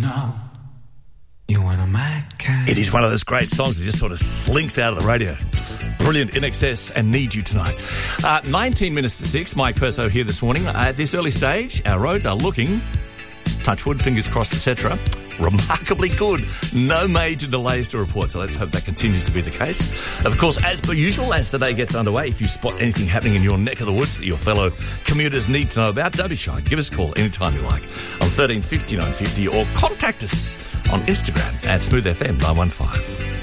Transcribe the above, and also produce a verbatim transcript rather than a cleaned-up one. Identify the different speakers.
Speaker 1: know you're one of my kind.
Speaker 2: It is one of those great songs that just sort of slinks out of the radio. Brilliant, In Excess and Need You Tonight. Uh, nineteen minutes to six, Mike Perso here this morning. At this early stage, our roads are looking, touch wood, fingers crossed, et cetera, remarkably good. No major delays to report, so let's hope that continues to be the case. Of course, as per usual, as the day gets underway, if you spot anything happening in your neck of the woods that your fellow commuters need to know about, don't be shy. Give us a call anytime you like on thirteen fifty, nine fifty or contact us on Instagram at Smooth F M nine one five.